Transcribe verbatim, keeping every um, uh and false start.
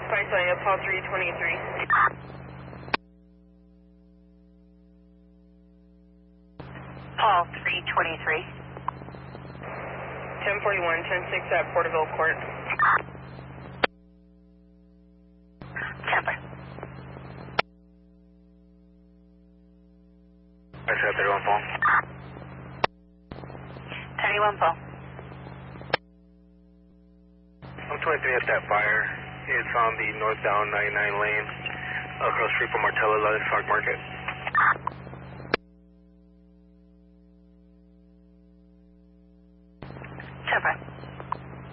five, sorry, Paul three twenty-three. Paul three twenty-three. ten forty-one, ten six at Porterville Court. Temper. I said thirty-one, Paul. thirty-one, Paul. I'm twenty-three at that fire. It's on the northbound ninety-nine lane across the street from Martello Livestock Market.